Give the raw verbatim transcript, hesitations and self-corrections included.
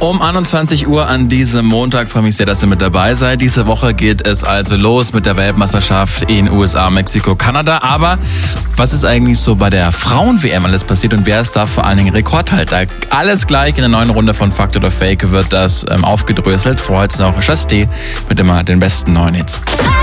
Um einundzwanzig Uhr an diesem Montag. Freue mich sehr, dass ihr mit dabei seid. Diese Woche geht es also los mit der Weltmeisterschaft in U S A, Mexiko, Kanada. Aber was ist eigentlich so bei der Frauen-W M alles passiert und wer ist da vor allen Dingen Rekordhalter? Alles gleich in der neuen Runde von Fakt oder Fake wird das ähm, aufgedröselt. Vorher jetzt noch Shasti mit immer den besten neuen Hits.